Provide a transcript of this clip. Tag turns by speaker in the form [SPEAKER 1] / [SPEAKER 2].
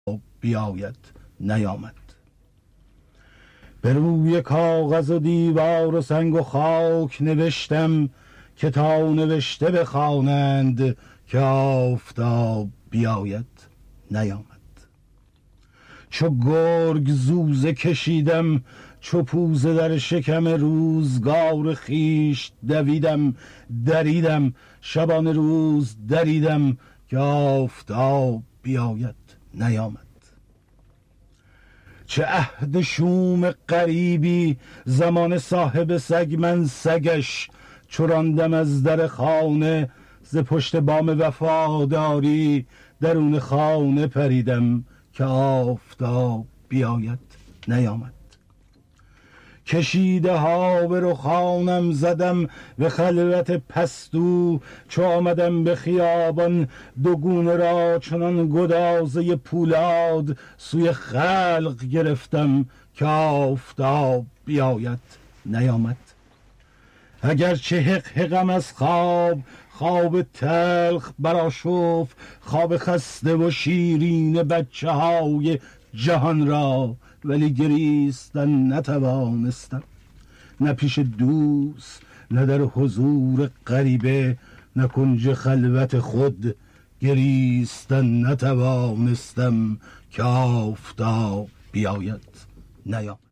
[SPEAKER 1] بیاید نیامد. به روی کاغذ و دیوار و سنگ و خاک نوشتم که تا نوشته بخوانند که آفتاب بیاید نیامد. چو گرگ زوزه کشیدم، چو پوزه در شکم روزگار خیش دویدم، دریدم شبان روز دریدم که آفتاب بیاید نیامد. چه عهد شوم غریبی زمان صاحب سگ من سگش، چو راندم از در خانه ز پشت بام وفاداری درون خانه پریدم که آفتاب بیاید نیامد. کشیده ها به رخانم زدم به خلوت پستو، چو آمدم به خیابان دو گونه را چنان گدازه پولاد سوی خلق گرفتم که آفتاب بیاید نیامد. اگرچه حقم از خواب تلخ برآشفت، خواب خسته و شیرین بچه های جهان را، ولی گریستن نتوانستم، نه پیش دوست نه در حضور غریبه، نه کنج خلوت خود گریستن نتوانستم که آفتاب بیاید نیامد.